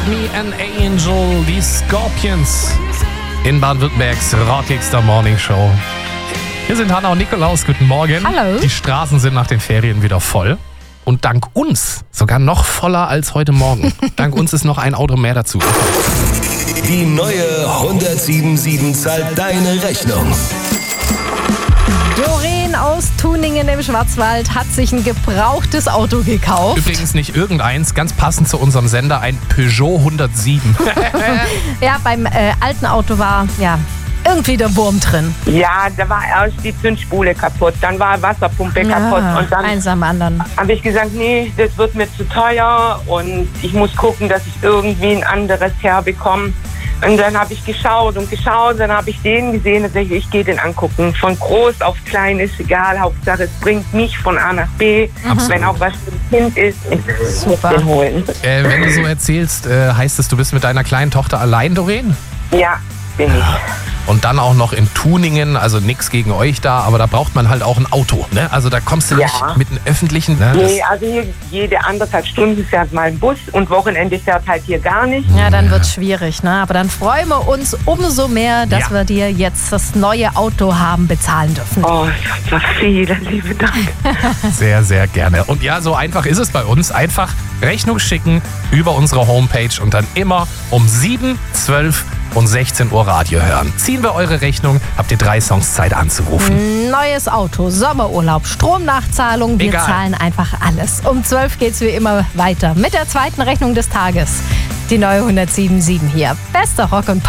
Me an Angel, die Scorpions in Baden-Württembergs rockigster Morning Show. Hier sind Hanna und Nikolaus, guten Morgen. Hallo. Die Straßen sind nach den Ferien wieder voll. Und dank uns sogar noch voller als heute Morgen. Dank uns ist noch ein Auto mehr dazu. Die neue 107.7 zahlt deine Rechnung. Doreen aus Tuningen im Schwarzwald hat sich ein gebrauchtes Auto gekauft. Übrigens nicht irgendeins, ganz passend zu unserem Sender, ein Peugeot 107. Ja, beim alten Auto war irgendwie der Wurm drin. Ja, da war erst die Zündspule kaputt, dann war Wasserpumpe kaputt und dann eins am anderen. habe ich gesagt, nee, das wird mir zu teuer und ich muss gucken, dass ich irgendwie ein anderes herbekomme. Und dann habe ich geschaut, dann habe ich den gesehen und dachte, ich gehe den angucken. Von groß auf klein ist egal, Hauptsache es bringt mich von A nach B. Absolut. Wenn auch was für ein Kind ist, ich muss Super. den holen. Wenn du so erzählst, heißt es, du bist mit deiner kleinen Tochter allein, Doreen? Ja, bin ich. Und dann auch noch in Tuningen, also nichts gegen euch da, aber da braucht man halt auch ein Auto. Ne? Also da kommst du nicht mit einem öffentlichen. Ne? Nee, also hier jede 1,5 Stunden fährt mal ein Bus und Wochenende fährt halt hier gar nicht. Ja, dann wird's schwierig, ne? Aber dann freuen wir uns umso mehr, dass wir dir jetzt das neue Auto haben bezahlen dürfen. Oh, so vielen lieben Dank. Sehr, sehr gerne. Und ja, so einfach ist es bei uns. Einfach Rechnung schicken über unsere Homepage und dann immer um 7, 12 und 16 Uhr Radio hören. Ziehen wir eure Rechnung, habt ihr 3 Songs Zeit anzurufen. Neues Auto, Sommerurlaub, Stromnachzahlung, wir Egal. zahlen einfach alles. Um 12 geht's wie immer weiter mit der zweiten Rechnung des Tages. Die neue 107.7 hier. Bester Rock und Pop.